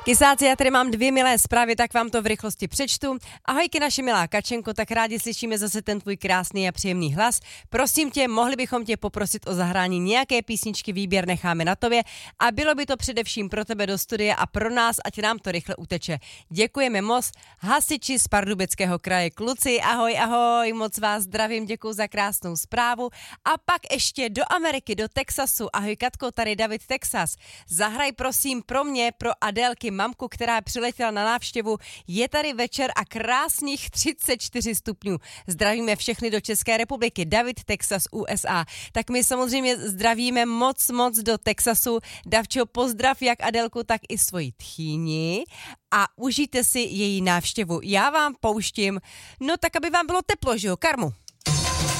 Kysáci, já tady mám 2 milé zprávy, tak vám to v rychlosti přečtu. Ahojky naše milá Kačenko, tak rádi slyšíme zase ten tvůj krásný a příjemný hlas. Prosím tě, mohli bychom tě poprosit o zahrání nějaké písničky, výběr necháme na tobě a bylo by to především pro tebe do studia a pro nás, ať nám to rychle uteče. Děkujeme moc. Hasiči z Pardubického kraje, kluci, ahoj, ahoj, moc vás zdravím, děkuji za krásnou zprávu. A pak ještě do Ameriky, do Texasu. Ahoj Katko, tady David Texas. Zahraj prosím pro mě, pro Adélky, mamku, která přiletěla na návštěvu. Je tady večer a krásných 34 stupňů. Zdravíme všechny do České republiky. David, Texas, USA. Tak my samozřejmě zdravíme moc do Texasu. Davčo, pozdrav jak Adélku, tak i svoji tchýni a užijte si její návštěvu. Já vám pouštím, no tak aby vám bylo teplo, že jo, Karmu.